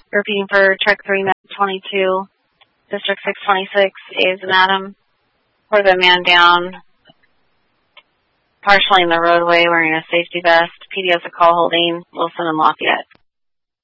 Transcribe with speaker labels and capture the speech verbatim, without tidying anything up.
Speaker 1: Repeating for truck three twenty-two, District six twenty-six, A's and Adam. For the man down, partially in the roadway wearing a safety vest. P D has a call holding Wilson and Lafayette.